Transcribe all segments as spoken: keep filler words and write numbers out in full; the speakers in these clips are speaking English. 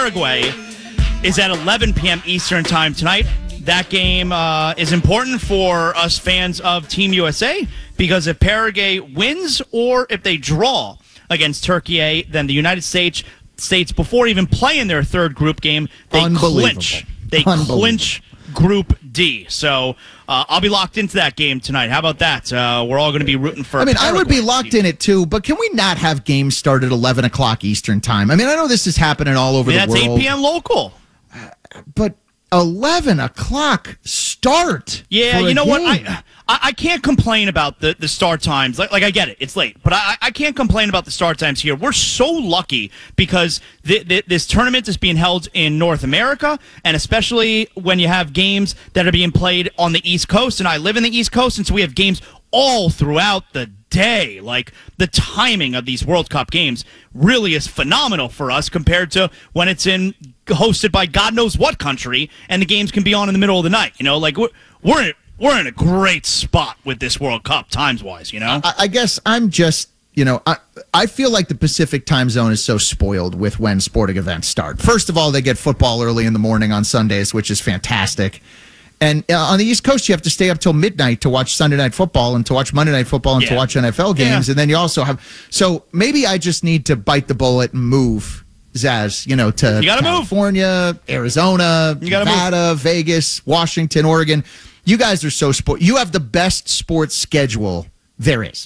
Paraguay is at eleven p.m. Eastern time tonight. That game uh, is important for us fans of Team U S A because if Paraguay wins or if they draw against Turkey, then the United States, States before even playing their third group game, they clinch. They clinch Group D. So uh, I'll be locked into that game tonight. How about that? Uh, we're all going to be rooting for I mean, Paraguay I would be locked in it too, but can we not have games start at eleven o'clock Eastern time? I mean, I know this is happening all over I mean, the that's world. eight p.m. local. But eleven o'clock start. Yeah, for you a know what? game. I, I I can't complain about the, the start times. Like, like I get it, it's late, but I I can't complain about the start times here. We're so lucky because th- th- this tournament is being held in North America, and especially when you have games that are being played on the East Coast. And I live in the East Coast, and so we have games all throughout the day. Like, the timing of these World Cup games really is phenomenal for us compared to when it's in hosted by God knows what country, and the games can be on in the middle of the night. You know, like we're we're in, we're in a great spot with this World Cup times wise. You know, I, I guess I'm just you know I I feel like the Pacific time zone is so spoiled with when sporting events start. First of all, they get football early in the morning on Sundays, which is fantastic. And uh, on the East Coast, you have to stay up till midnight to watch Sunday Night Football and to watch Monday Night Football and Yeah. to watch N F L games. Yeah. And then you also have so maybe I just need to bite the bullet and move. Zaz, you know, to You gotta move. California, Arizona, You gotta Nevada, Vegas, Washington, Oregon. You guys are so sport. You have the best sports schedule there is.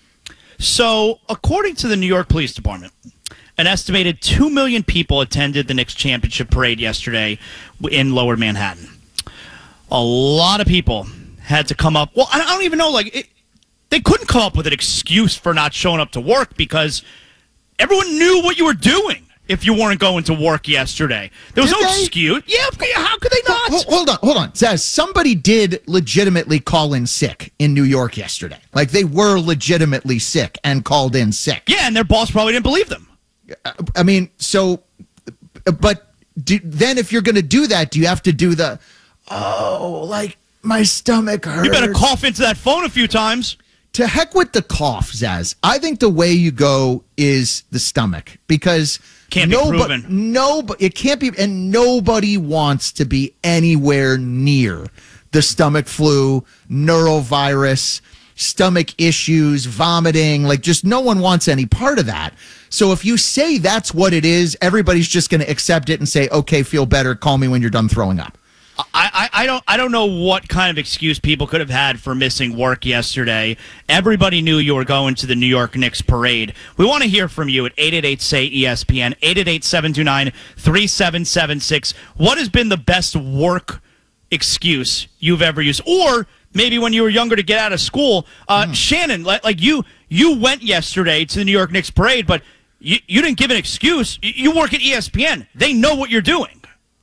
So, according to the New York Police Department, an estimated two million people attended the Knicks championship parade yesterday in Lower Manhattan. A lot of people had to come up. Well, I don't even know. Like, it, they couldn't come up with an excuse for not showing up to work because everyone knew what you were doing if you weren't going to work yesterday. There was Did no they? excuse. Yeah, how could they not? Hold, hold on, hold on. Zaz, somebody did legitimately call in sick in New York yesterday. Like, they were legitimately sick and called in sick. Yeah, and their boss probably didn't believe them. I mean, so, but do, then if you're going to do that, do you have to do the, oh, like, my stomach hurts? You better cough into that phone a few times. To heck with the cough, Zaz. I think the way you go is the stomach because Can't be nobo- proven. No, it can't be, and nobody wants to be anywhere near the stomach flu, neurovirus, stomach issues, vomiting. Like, just no one wants any part of that. So if you say that's what it is, everybody's just going to accept it and say, "Okay, feel better. Call me when you're done throwing up." I, I, I don't I don't know what kind of excuse people could have had for missing work yesterday. Everybody knew you were going to the New York Knicks parade. We want to hear from you at eight eight eight, S A Y, E S P N, eight eight eight, seven two nine, three seven seven six. What has been the best work excuse you've ever used? Or maybe when you were younger to get out of school. Uh, mm. Shannon, like, like you you went yesterday to the New York Knicks parade, but you, you didn't give an excuse. You, you work at E S P N. They know what you're doing.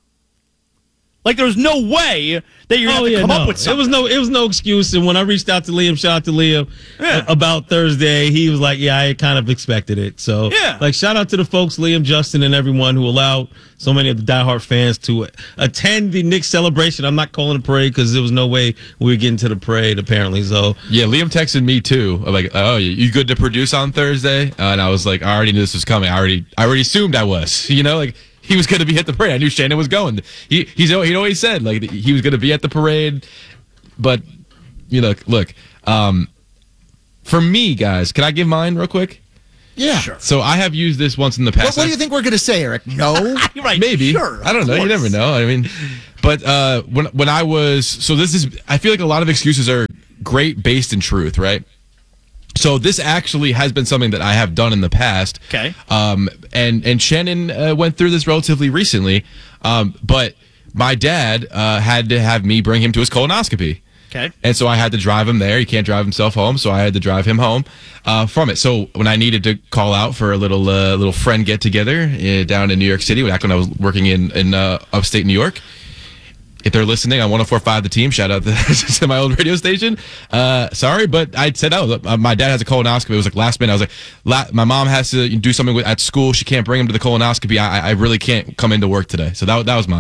Like, there's no way that you're going to oh, have to yeah, come no. up with something. It was no, it was no excuse. And when I reached out to Liam, shout out to Liam Yeah. about Thursday, he was like, "Yeah, I kind of expected it." So, Yeah. like, shout out to the folks, Liam, Justin, and everyone who allowed so many of the diehard fans to attend the Knicks celebration. I'm not calling it a parade because there was no way we were getting to the parade, apparently. So, yeah, Liam texted me too. Like, "Oh, you good to produce on Thursday?" Uh, and I was like, "I already knew this was coming. I already, I already assumed I was." You know, like. He was going to be at the parade. I knew Shannon was going. He he's he always said like he was going to be at the parade. But you know, look, um, for me, guys, can I give mine real quick? Yeah, sure. So I have used this once in the past. What, what do you think we're going to say, Eric? No, You're right. Maybe. Sure, I don't know. You never know. I mean, but uh, when when I was so this is I feel like a lot of excuses are great based in truth, right? So this actually has been something that I have done in the past. Okay. Um, and and Shannon uh, went through this relatively recently. Um, but my dad uh, had to have me bring him to his colonoscopy. Okay. And so I had to drive him there. He can't drive himself home, so I had to drive him home uh, from it. So when I needed to call out for a little uh, little friend get together uh, down in New York City, back when I was working in in uh, upstate New York. If they're listening on one oh four point five The Team, shout out to, to my old radio station. Uh, sorry, but I said, oh, look, my dad has a colonoscopy. It was like last minute. I was like, La- my mom has to do something with, at school. She can't bring him to the colonoscopy. I, I really can't come into work today. So that that was mine.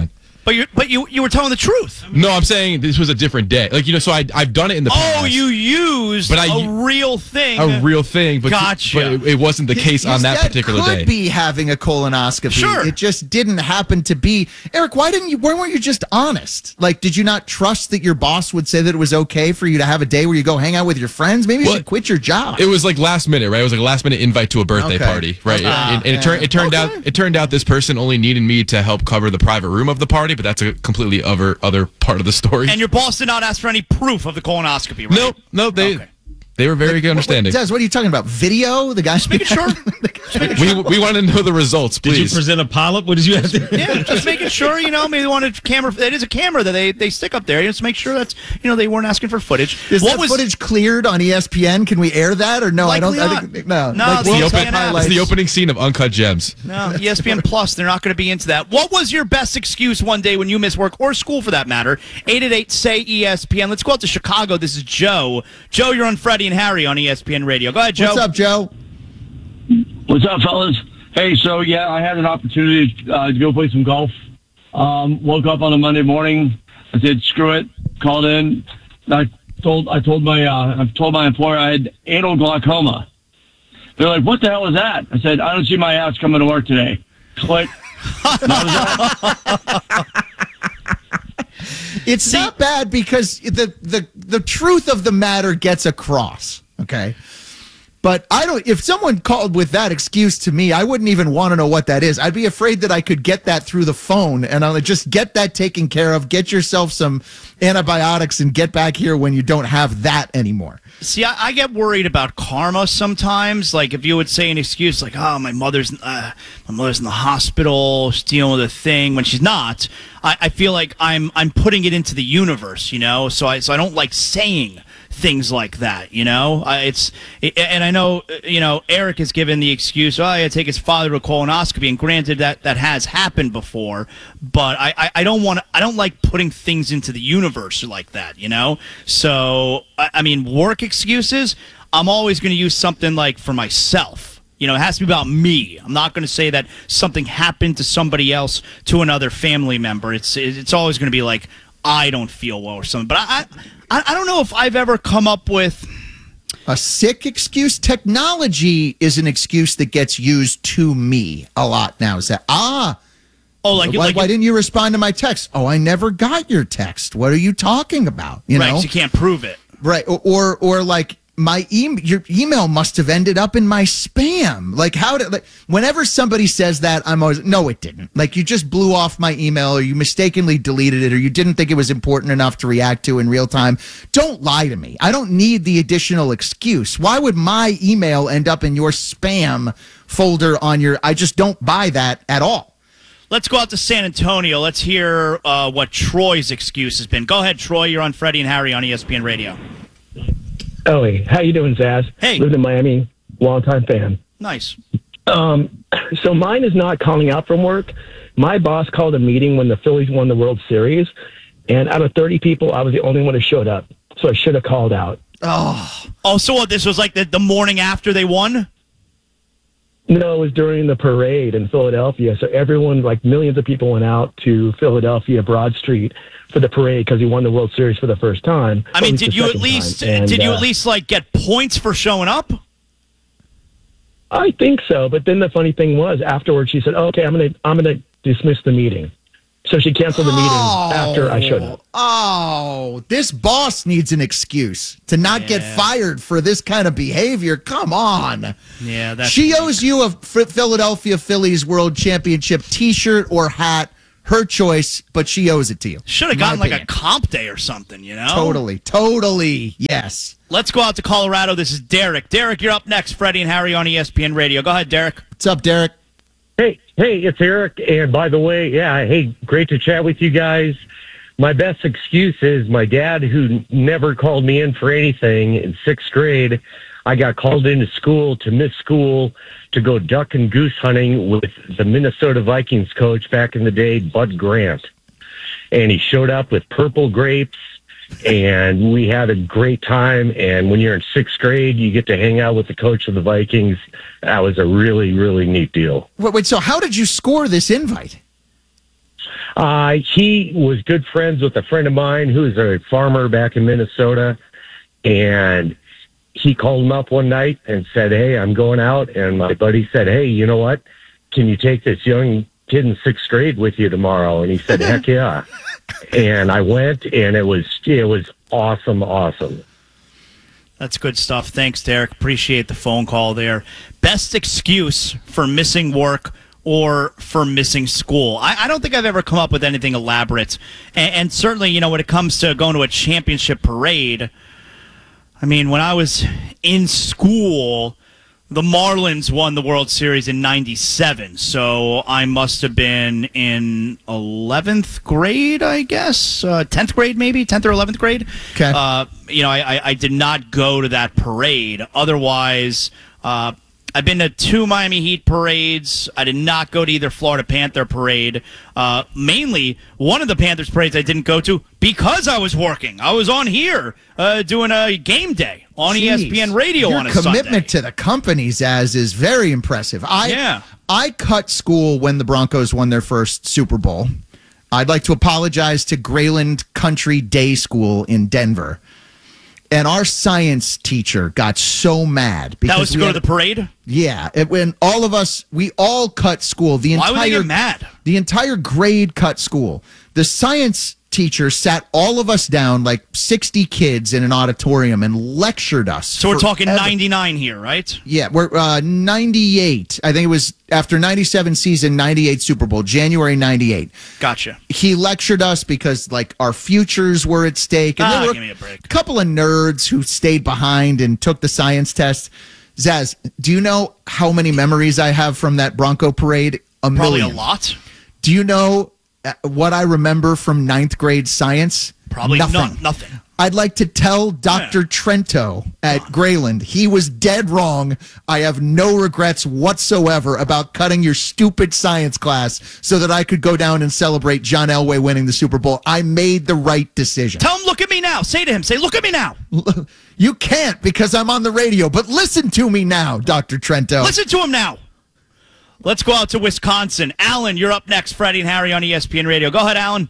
But you but you you were telling the truth. No, I'm saying this was a different day. Like, you know, so I, I've done it in the past. Oh, you used But I- a real thing. A real thing, but, Gotcha. but it, it wasn't the case His on that dad particular could day. be having a colonoscopy. Sure. It just didn't happen to be. Eric, why didn't you? Why weren't you just honest? Like, did you not trust that your boss would say that it was okay for you to have a day where you go hang out with your friends? Maybe you Well, should quit your job. It was like last minute, right? It was like a last minute invite to a birthday Okay. party, right? Ah, and and it, yeah. turned it turned Okay. out it turned out this person only needed me to help cover the private room of the party, but that's a completely other other part of the story. And your boss did not ask for any proof of the colonoscopy, right? Nope, nope. They Okay. they were very What- what- understanding. Des, what are you talking about? Video? The guy's Making sure. we we want to know the results, Did you please. present a polyp? What did you have to? Yeah, just making sure, you know, maybe they wanted camera. It is a camera that they, they stick up there. Just make sure that's, you know, they weren't asking for footage. Is what that was footage cleared on E S P N? Can we air that or no? I don't. Likely I think no. No, Like it's the World open- Cup it's the highlights. It's the opening scene of Uncut Gems. No, E S P N Plus, they're not going to be into that. What was your best excuse one day when you missed work or school for that matter? eight eight eight, say E S P N. Let's go out to Chicago. This is Joe. Joe, you're on Freddie and Harry on E S P N Radio. Go ahead, Joe. What's up, Joe? What's up, fellas? Hey, so yeah, I had an opportunity uh, to go play some golf. Um, woke up on a Monday morning. I said, "Screw it." Called in. I told I told my uh, I told my employer I had anal glaucoma. They're like, "What the hell is that?" I said, "I don't see my ass coming to work today." Click. That was that. It's not bad because the, the the truth of the matter gets across. Okay. But I don't, if someone called with that excuse to me, I wouldn't even want to know what that is. I'd be afraid that I could get that through the phone and I'll just get that taken care of, get yourself some antibiotics and get back here when you don't have that anymore. See, I, I get worried about karma sometimes. Like if you would say an excuse like, "Oh, my mother's uh, my mother's in the hospital, she's dealing with a thing," when she's not, I, I feel like I'm I'm putting it into the universe, you know. So I so I don't like saying things like that, you know. I, it's it, and I know uh, you know Eric has given the excuse, "Oh, I had to take his father to a colonoscopy," and granted that that has happened before, but I I, I don't want I don't like putting things into the universe like that, you know. So I, I mean, work excuses, I'm always going to use something like for myself. You know, it has to be about me. I'm not going to say that something happened to somebody else, to another family member. It's it's always going to be like, I don't feel well or something. But I, I I don't know if I've ever come up with A sick excuse? Technology is an excuse that gets used to me a lot now. Is that, ah, oh like why, like why didn't you respond to my text? Oh, I never got your text. What are you talking about? You right, know? so you can't prove it. Right. Or, or, or like my e- your email must have ended up in my spam. Like how did, like, whenever somebody says that, I'm always, no, it didn't. Like you just blew off my email or you mistakenly deleted it or you didn't think it was important enough to react to in real time. Don't lie to me. I don't need the additional excuse. Why would my email end up in your spam folder on your, I just don't buy that at all. Let's go out to San Antonio. Let's hear uh, what Troy's excuse has been. Go ahead, Troy. You're on Freddie and Harry on E S P N Radio. Oh, hey, how you doing, Zaz? Hey. Lived in Miami, longtime fan. Nice. Um, so mine is not calling out from work. My boss called a meeting when the Phillies won the World Series, and out of thirty people, I was the only one who showed up. So I should have called out. Oh, Oh, so what? This was like the, the morning after they won? No, it was during the parade in Philadelphia. So everyone, like millions of people, went out to Philadelphia Broad Street for the parade because he won the World Series for the first time. I At mean, least did the you at second least time. And, did you uh, at least like get points for showing up? I think so. But then the funny thing was, afterwards, she said, oh, "Okay, I'm gonna I'm gonna dismiss the meeting." So she canceled the meeting after I showed up. Oh, this boss needs an excuse to not get fired for this kind of behavior. Come on. Yeah, that's She owes you a F- Philadelphia Phillies World Championship T-shirt or hat. Her choice, but she owes it to you. should have in my gotten like a opinion. comp day or something, you know? Totally, totally, yes. Let's go out to Colorado. This is Derek. Derek, you're up next. Freddie and Harry on E S P N Radio. Go ahead, Derek. What's up, Derek? Hey, hey, it's Eric. And by the way, yeah, hey, great to chat with you guys. My best excuse is my dad, who never called me in for anything in sixth grade. I got called into school to miss school to go duck and goose hunting with the Minnesota Vikings coach back in the day, Bud Grant. And he showed up with purple grapes, and we had a great time. And when you're in sixth grade, you get to hang out with the coach of the Vikings. That was a really, really neat deal. Wait, wait, so how did you score this invite? Uh, he was good friends with a friend of mine who's a farmer back in Minnesota, and he called him up one night and said, "Hey, I'm going out." And my buddy said, "Hey, you know what? Can you take this young kid in sixth grade with you tomorrow?" And he said, "Heck yeah." And I went, and it was it was awesome, awesome. That's good stuff. Thanks, Derek. Appreciate the phone call there. Best excuse for missing work or for missing school? I, I don't think I've ever come up with anything elaborate. And, and certainly, you know, when it comes to going to a championship parade, I mean, when I was in school, the Marlins won the World Series in ninety-seven, so I must have been in eleventh grade, I guess, uh, tenth grade maybe, tenth or eleventh grade. Okay. Uh, you know, I, I, I did not go to that parade. Otherwise, uh, I've been to two Miami Heat parades. I did not go to either Florida Panther parade. Uh, mainly, one of the Panthers parades I didn't go to because I was working. I was on here uh, doing a game day on E S P N Radio Your on a commitment Sunday. to the companies as is very impressive. I Yeah. I cut school when the Broncos won their first Super Bowl. I'd like to apologize to Grayland Country Day School in Denver. And our science teacher got so mad because That was to we go had- to the parade? Yeah, it, when all of us, we all cut school. The Why entire would they get mad? The entire grade cut school. The science teacher sat all of us down, like sixty kids, in an auditorium and lectured us. So we're talking forever. ninety-nine here, right? Yeah, we're uh, ninety-eight. I think it was after ninety-seven season, ninety-eight Super Bowl, January ninety-eight. Gotcha. He lectured us because like our futures were at stake, and Ah, there were give me a break. couple of nerds who stayed behind and took the science test. Zaz, do you know how many memories I have from that Bronco parade? A Probably million. a lot. Do you know uh, what I remember from ninth grade science? Probably nothing. none. Nothing. I'd like to tell Doctor Yeah. Trento at Grayland he was dead wrong. I have no regrets whatsoever about cutting your stupid science class so that I could go down and celebrate John Elway winning the Super Bowl. I made the right decision. Tell him, look at me now. Say to him, say, look at me now. You can't because I'm on the radio, but listen to me now, Doctor Trento. Listen to him now. Let's go out to Wisconsin. Alan, you're up next. Freddie and Harry on E S P N Radio. Go ahead, Alan.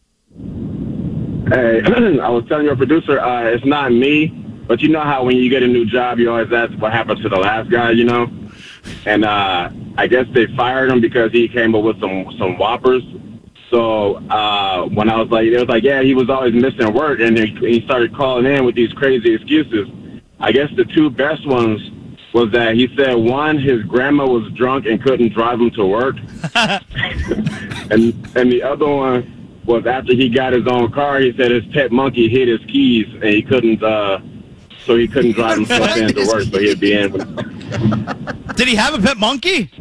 Hey, I was telling your producer, uh, it's not me, but you know how when you get a new job, you always ask what happened to the last guy, you know? And uh, I guess they fired him because he came up with some, some whoppers. So uh, when I was like, it was like, yeah, he was always missing work, and he, he started calling in with these crazy excuses. I guess the two best ones was that he said, one, his grandma was drunk and couldn't drive him to work. and and the other one was after he got his own car, he said his pet monkey hid his keys, and he couldn't, uh, so he couldn't drive himself in to work, so he'd be in. Did he have a pet monkey?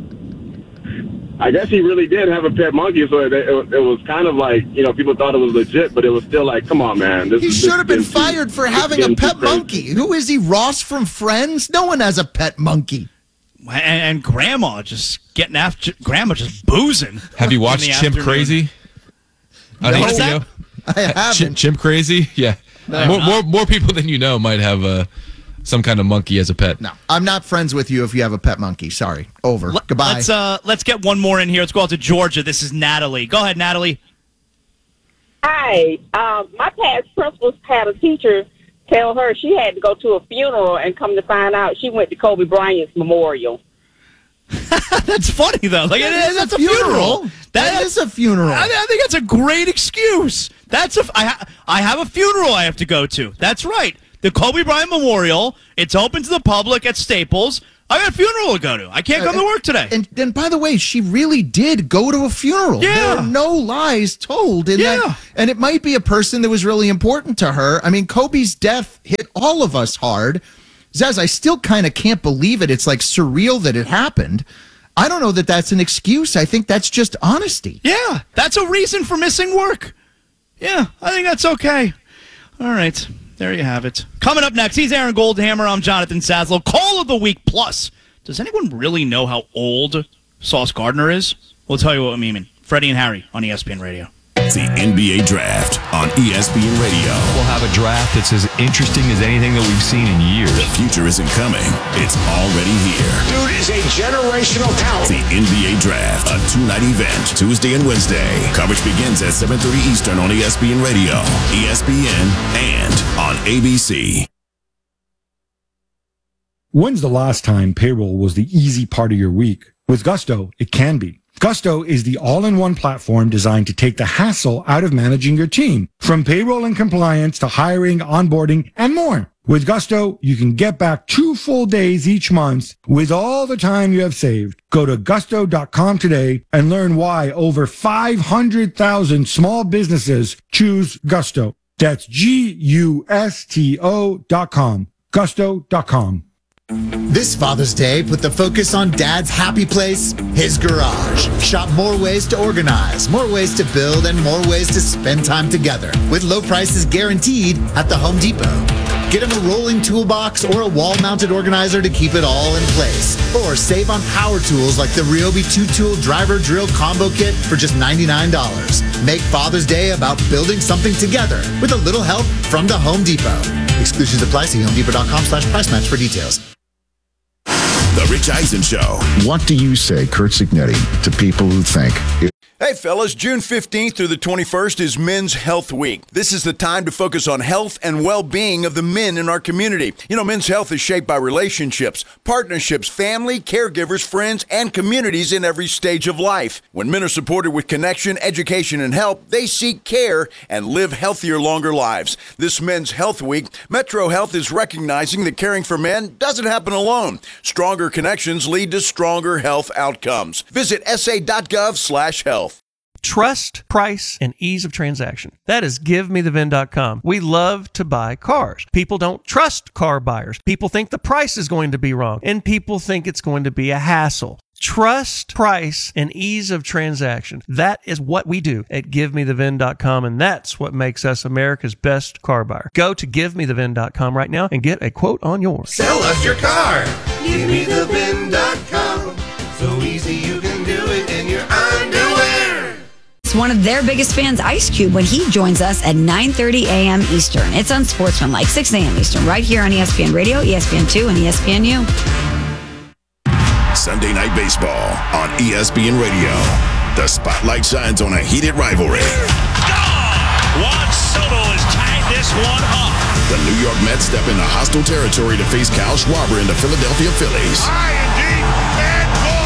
I guess he really did have a pet monkey, so it, it, it was kind of like, you know, people thought it was legit, but it was still like, come on, man. This He is- should this have been is getting too- fired for this is having a getting too pet crazy. monkey. Who is he, Ross from Friends? No one has a pet monkey. And, and Grandma just getting after, Grandma just boozing. Have you in watched the Chimp afternoon. Crazy? On No. H What is B O? that? I haven't. Chimp, Chimp Crazy? Yeah. More, more more people than you know might have uh, some kind of monkey as a pet. No, I'm not friends with you if you have a pet monkey. Sorry. Over. Let- Goodbye. Let's uh, let's get one more in here. Let's go out to Georgia. This is Natalie. Go ahead, Natalie. Hi. Um, my past principal had a teacher tell her she had to go to a funeral, and come to find out she went to Kobe Bryant's memorial. That's funny though. Like it is, that's a funeral. That is a funeral. I, I think that's a great excuse. That's a. I, ha- I have a funeral I have to go to. That's right. The Kobe Bryant Memorial. It's open to the public at Staples. I got a funeral to go to. I can't come to work today. And and by the way, she really did go to a funeral. Yeah. There are no lies told in Yeah. that. And it might be a person that was really important to her. I mean, Kobe's death hit all of us hard. Zaz, I still kind of can't believe it. It's like surreal that it happened. I don't know that that's an excuse. I think that's just honesty. Yeah, that's a reason for missing work. Yeah, I think that's okay. All right, there you have it. Coming up next, he's Aaron Goldhammer. I'm Jonathan Saslow. Call of the Week Plus. Does anyone really know how old Sauce Gardner is? We'll tell you what we mean. Freddie and Harry on E S P N Radio. It's the N B A Draft on E S P N Radio. We'll have a draft that's as interesting as anything that we've seen in years. The future isn't coming. It's already here. Dude is a generational talent. The N B A Draft, a two-night event, Tuesday and Wednesday. Coverage begins at seven thirty Eastern on E S P N Radio, E S P N, and on A B C. When's the last time payroll was the easy part of your week? With Gusto, it can be. Gusto is the all-in-one platform designed to take the hassle out of managing your team, from payroll and compliance to hiring, onboarding, and more. With Gusto, you can get back two full days each month with all the time you have saved. Go to gusto dot com today and learn why over five hundred thousand small businesses choose Gusto. That's G U S T O dot com. gusto dot com. This Father's Day, put the focus on Dad's happy place, his garage. Shop more ways to organize, more ways to build, and more ways to spend time together. With low prices guaranteed at the Home Depot. Get him a rolling toolbox or a wall-mounted organizer to keep it all in place. Or save on power tools like the Ryobi two-tool driver drill combo kit for just ninety-nine dollars. Make Father's Day about building something together with a little help from the Home Depot. Exclusions apply. See home depot dot com slash price match for details. The Rich Eisen Show. What do you say, Kurt Signetti, to people who think... Hey fellas, June fifteenth through the twenty-first is Men's Health Week. This is the time to focus on health and well-being of the men in our community. You know, men's health is shaped by relationships, partnerships, family, caregivers, friends, and communities in every stage of life. When men are supported with connection, education, and help, they seek care and live healthier, longer lives. This Men's Health Week, Metro Health is recognizing that caring for men doesn't happen alone. Stronger connections lead to stronger health outcomes. Visit s a dot gov slash health. Trust, price, and ease of transaction. That is give me the vin dot com. We love to buy cars. People don't trust car buyers. People think the price is going to be wrong, and people think it's going to be a hassle. Trust, price, and ease of transaction. That is what we do at give me the vin dot com, and that's what makes us America's best car buyer. Go to give me the vin dot com right now and get a quote on yours. Sell us your car. give me the vin dot com. So easy you can do it in your underwear. It's one of their biggest fans, Ice Cube, when he joins us at nine thirty a.m. Eastern. It's Unsportsmanlike, six a.m. Eastern, right here on E S P N Radio, E S P N two, and E S P N U. Sunday Night Baseball on E S P N Radio. The spotlight shines on a heated rivalry. Juan Soto has tied this one up. The New York Mets step into hostile territory to face Kyle Schwarber and the Philadelphia Phillies. High and deep, and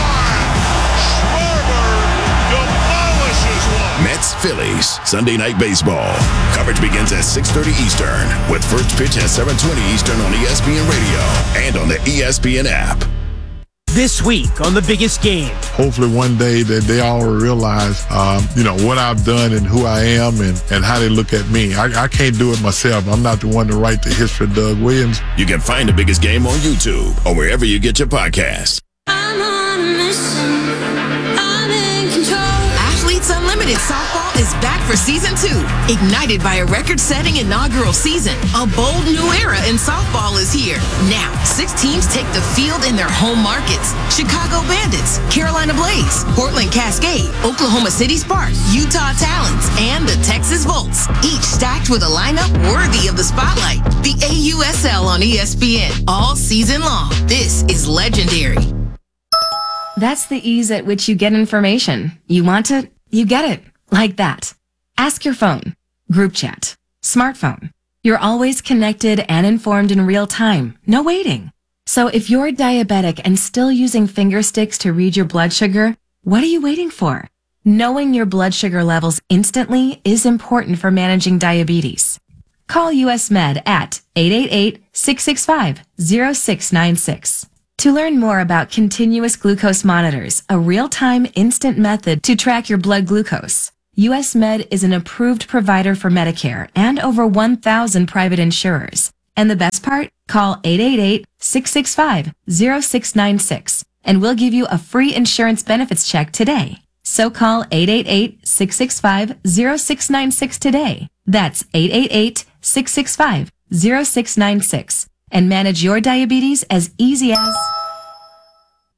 gone. Schwarber demolishes one. Mets Phillies Sunday Night Baseball. Coverage begins at six thirty Eastern with first pitch at seven twenty Eastern on E S P N Radio and on the E S P N app. This week on The Biggest Game. Hopefully one day that they all will realize, um, you know, what I've done and who I am and, and how they look at me. I, I can't do it myself. I'm not the one to write the history of Doug Williams. You can find The Biggest Game on YouTube or wherever you get your podcasts. I'm on a mission. I'm in control. Athletes Unlimited Softball is back for season two. Ignited by a record-setting inaugural season, a bold new era in softball is here. Now, six teams take the field in their home markets. Chicago Bandits, Carolina Blaze, Portland Cascade, Oklahoma City Sparks, Utah Talons, and the Texas Volts. Each stacked with a lineup worthy of the spotlight. The A U S L on E S P N all season long. This is legendary. That's the ease at which you get information. You want it, you get it. Like that. Ask your phone, group chat, smartphone. You're always connected and informed in real time. No waiting. So if you're diabetic and still using finger sticks to read your blood sugar, what are you waiting for? Knowing your blood sugar levels instantly is important for managing diabetes. Call U S Med at eight eight eight, six six five, zero six nine six. To learn more about continuous glucose monitors, a real-time instant method to track your blood glucose, U S Med is an approved provider for Medicare and over one thousand private insurers. And the best part? Call eight eight eight, six six five, zero six nine six and we'll give you a free insurance benefits check today. So call eight eight eight, six six five, zero six nine six today. That's eight eight eight, six six five, zero six nine six and manage your diabetes as easy as...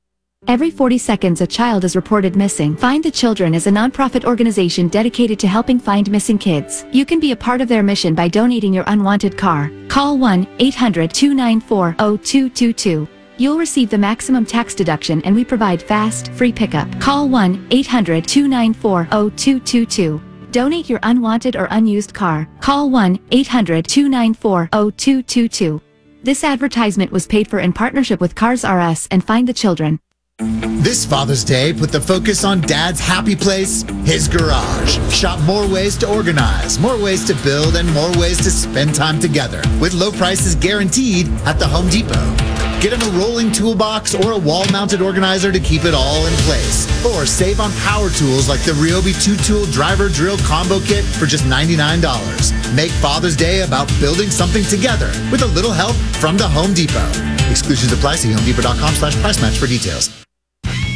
Every forty seconds, a child is reported missing. Find the Children is a nonprofit organization dedicated to helping find missing kids. You can be a part of their mission by donating your unwanted car. Call one eight hundred two nine four zero two two two. You'll receive the maximum tax deduction, and we provide fast, free pickup. Call one eight hundred two nine four zero two two two. Donate your unwanted or unused car. Call one eight hundred two nine four zero two two two. This advertisement was paid for in partnership with Cars R Us and Find the Children. This Father's Day, put the focus on Dad's happy place, his garage. Shop more ways to organize, more ways to build, and more ways to spend time together. With low prices guaranteed at the Home Depot. Get him a rolling toolbox or a wall-mounted organizer to keep it all in place. Or save on power tools like the Ryobi two-tool driver drill combo kit for just ninety-nine dollars. Make Father's Day about building something together with a little help from the Home Depot. Exclusions apply. See homedepot.com slash price match for details.